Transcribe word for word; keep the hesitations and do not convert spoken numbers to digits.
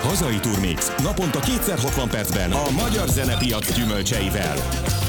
Hazai Turmix naponta kétszer hatvan percben a magyar zenepiac gyümölcseivel.